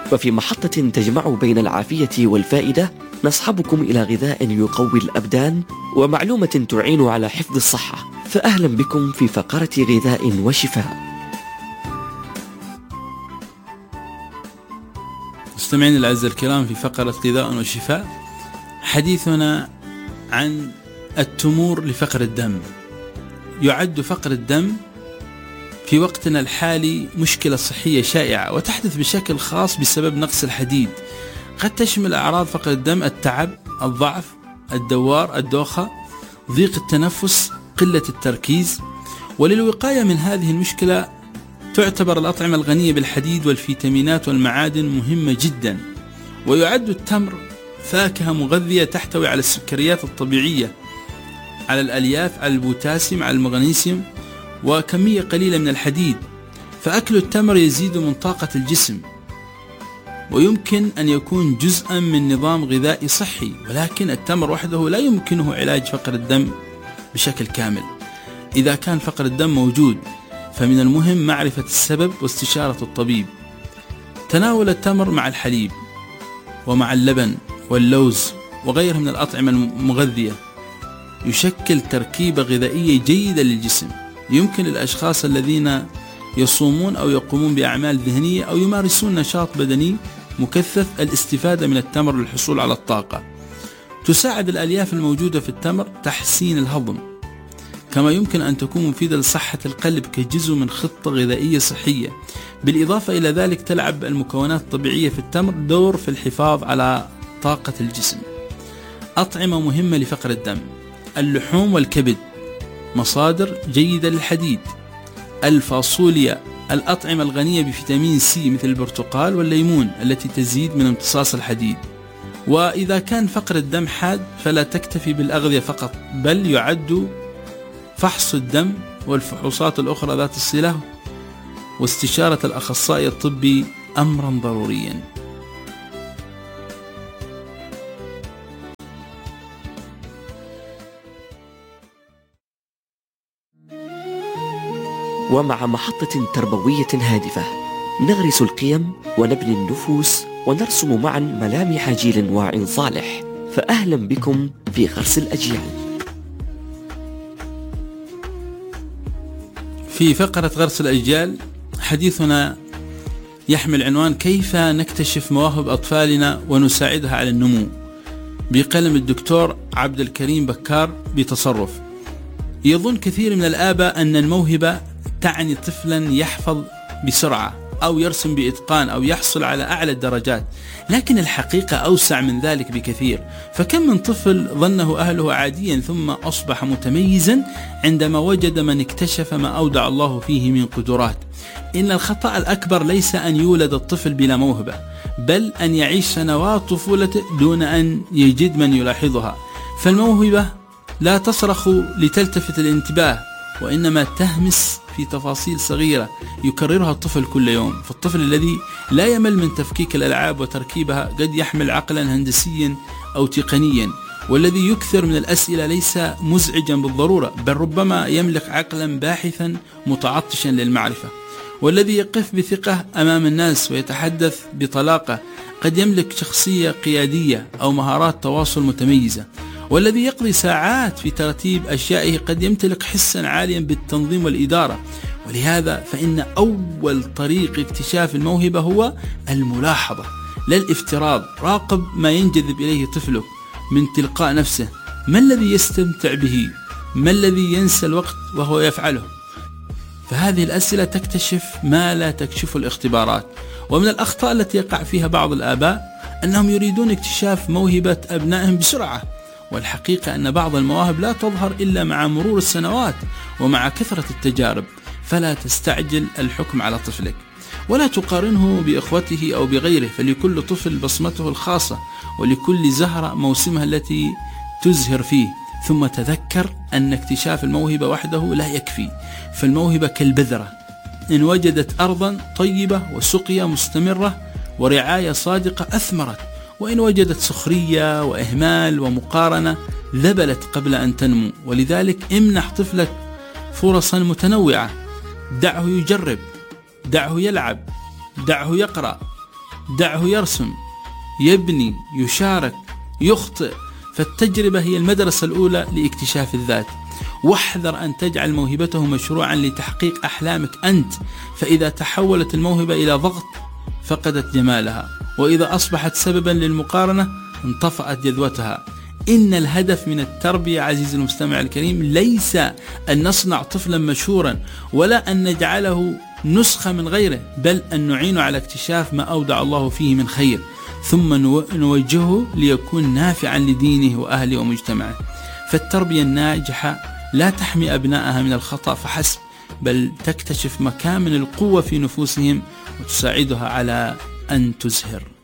وفي محطة تجمع بين العافية والفائدة نصحبكم إلى غذاء يقوي الأبدان ومعلومة تعين على حفظ الصحة. فأهلا بكم في فقرة غذاء وشفاء. مستمعين الأعزاء الكرام، في فقرة غذاء وشفاء حديثنا عن التمور لفقر الدم. يعد فقر الدم في وقتنا الحالي مشكلة صحية شائعة وتحدث بشكل خاص بسبب نقص الحديد. قد تشمل أعراض فقر الدم التعب، الضعف، الدوار، الدوخة، ضيق التنفس، قلة التركيز. وللوقاية من هذه المشكلة تعتبر الأطعمة الغنية بالحديد والفيتامينات والمعادن مهمة جدا. ويعد التمر فاكهة مغذية تحتوي على السكريات الطبيعية، على الألياف، على البوتاسيوم، على المغنيسيوم، وكمية قليلة من الحديد. فأكل التمر يزيد من طاقة الجسم، ويمكن أن يكون جزءا من نظام غذائي صحي. ولكن التمر وحده لا يمكنه علاج فقر الدم بشكل كامل. إذا كان فقر الدم موجود فمن المهم معرفة السبب واستشارة الطبيب. تناول التمر مع الحليب ومع اللبن واللوز وغيرها من الأطعمة المغذية يشكل تركيبة غذائية جيدة للجسم. يمكن للأشخاص الذين يصومون أو يقومون بأعمال ذهنية أو يمارسون نشاط بدني مكثف الاستفادة من التمر للحصول على الطاقة. تساعد الألياف الموجودة في التمر تحسين الهضم، كما يمكن أن تكون مفيدة لصحة القلب كجزء من خطة غذائية صحية. بالإضافة إلى ذلك تلعب المكونات الطبيعية في التمر دور في الحفاظ على طاقة الجسم. أطعمة مهمة لفقر الدم: اللحوم والكبد مصادر جيدة للحديد، الفاصوليا، الأطعمة الغنية بفيتامين سي مثل البرتقال والليمون التي تزيد من امتصاص الحديد. وإذا كان فقر الدم حاد فلا تكتفي بالأغذية فقط، بل يعد فحص الدم والفحوصات الأخرى ذات الصلة واستشارة الأخصائي الطبي أمرا ضروريا. ومع محطة تربوية هادفة نغرس القيم ونبني النفوس ونرسم معا ملامح جيل واع صالح. فأهلا بكم في غرس الأجيال. في فقرة غرس الأجيال حديثنا يحمل عنوان كيف نكتشف مواهب أطفالنا ونساعدها على النمو، بقلم الدكتور عبد الكريم بكار بتصرف. يظن كثير من الآباء أن الموهبة تعني طفلا يحفظ بسرعة أو يرسم بإتقان أو يحصل على أعلى الدرجات، لكن الحقيقة أوسع من ذلك بكثير. فكم من طفل ظنه أهله عاديا ثم أصبح متميزا عندما وجد من اكتشف ما أودع الله فيه من قدرات. إن الخطأ الأكبر ليس أن يولد الطفل بلا موهبة، بل أن يعيش سنوات طفولته دون أن يجد من يلاحظها. فالموهبة لا تصرخ لتلتفت الانتباه، وإنما تهمس في تفاصيل صغيرة يكررها الطفل كل يوم. فالطفل الذي لا يمل من تفكيك الألعاب وتركيبها قد يحمل عقلا هندسيا أو تقنيا، والذي يكثر من الأسئلة ليس مزعجا بالضرورة، بل ربما يملك عقلا باحثا متعطشا للمعرفة. والذي يقف بثقة أمام الناس ويتحدث بطلاقة قد يملك شخصية قيادية أو مهارات تواصل متميزة. والذي يقضي ساعات في ترتيب أشيائه قد يمتلك حسا عاليا بالتنظيم والإدارة. ولهذا فإن أول طريق اكتشاف الموهبة هو الملاحظة لا الافتراض. راقب ما ينجذب إليه طفلك من تلقاء نفسه. ما الذي يستمتع به؟ ما الذي ينسى الوقت وهو يفعله؟ فهذه الأسئلة تكتشف ما لا تكشف الاختبارات. ومن الأخطاء التي يقع فيها بعض الآباء أنهم يريدون اكتشاف موهبة أبنائهم بسرعة، والحقيقة أن بعض المواهب لا تظهر إلا مع مرور السنوات ومع كثرة التجارب. فلا تستعجل الحكم على طفلك، ولا تقارنه بإخوته أو بغيره، فلكل طفل بصمته الخاصة، ولكل زهرة موسمها التي تزهر فيه. ثم تذكر أن اكتشاف الموهبة وحده لا يكفي، فالموهبة كالبذرة، إن وجدت أرضا طيبة وسقيا مستمرة ورعاية صادقة أثمرت، وإن وجدت سخرية وإهمال ومقارنة ذبلت قبل أن تنمو. ولذلك امنح طفلك فرصا متنوعة، دعه يجرب، دعه يلعب، دعه يقرأ، دعه يرسم، يبني، يشارك، يخطئ، فالتجربة هي المدرسة الأولى لاكتشاف الذات. واحذر أن تجعل موهبته مشروعا لتحقيق أحلامك أنت، فإذا تحولت الموهبة إلى ضغط فقدت جمالها، وإذا أصبحت سببا للمقارنة انطفأت جذوتها. إن الهدف من التربية عزيزي المستمع الكريم ليس أن نصنع طفلا مشهورا ولا أن نجعله نسخة من غيره، بل أن نعينه على اكتشاف ما أودع الله فيه من خير، ثم نوجهه ليكون نافعا لدينه وأهله ومجتمعه. فالتربية الناجحة لا تحمي أبنائها من الخطأ فحسب، بل تكتشف مكامن القوة في نفوسهم وتساعدها على أن تزهر.